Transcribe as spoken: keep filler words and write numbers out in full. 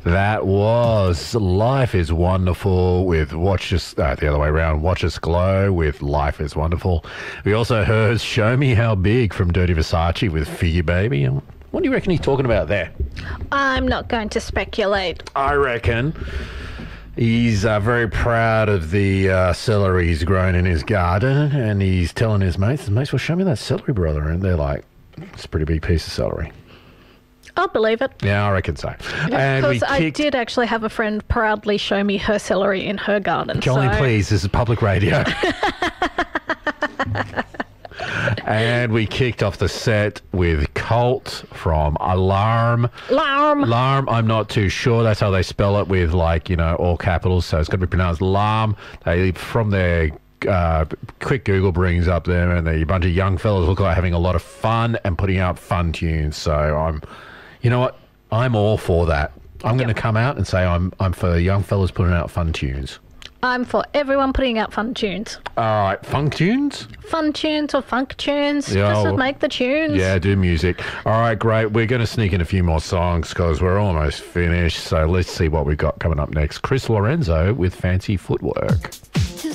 That was Life is Wonderful with Watch Us, uh, the other way around, Watch Us Glow with Life is Wonderful. We also heard Show Me How Big from Dirty Versace with Figure Baby. What do you reckon he's talking about there? I'm not going to speculate. I reckon he's uh, very proud of the uh, celery he's grown in his garden, and he's telling his mates, his mates, well, show me that celery, brother. And they're like, it's a pretty big piece of celery. I'll believe it. Yeah, I reckon so. And we Because I kicked... did actually have a friend proudly show me her celery in her garden. Jolly, so... please, this is public radio. And we kicked off the set with Cult from Alarm. Alarm. Alarm, I'm not too sure. That's how they spell it, with, like, you know, all capitals. So it's got to be pronounced Alarm. They, from their uh, quick Google brings up them, and a bunch of young fellas look like having a lot of fun and putting out fun tunes. So I'm, you know what? I'm all for that. I'm going to Yep. come out and say I'm I'm for young fellas putting out fun tunes. I'm for everyone putting out fun tunes. All right, funk tunes? Fun tunes or funk tunes. Yeah, Just well, make the tunes. Yeah, do music. All right, great. We're going to sneak in a few more songs because we're almost finished. So let's see what we've got coming up next. Chris Lorenzo with Fancy Footwork.